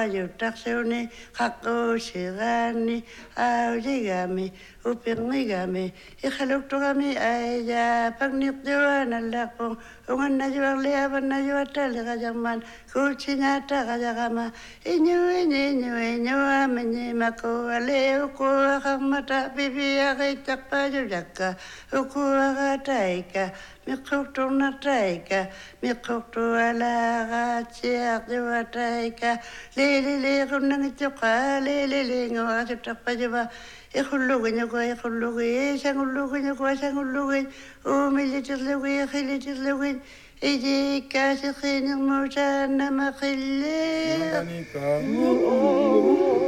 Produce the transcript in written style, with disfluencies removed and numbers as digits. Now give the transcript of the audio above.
yutakseuni kakosirani aujigami upingigami ikhaluktugami aya pagnikdiwanallaqpung ungannajuarliavannajuatalliqajarman kuchiñataqallaqama iñuamñimaku aleukuaqarmata pipiaqittaqpajujakka ukuaqataika miquktunataika miquktualaqatsiaqdiwataika lililiqunnangitsuqa lililinguaqasuttaqpajuva iqullugiñukua sangullugiñ umillitirlugi ijikkaasiqiniqmusaannamaqille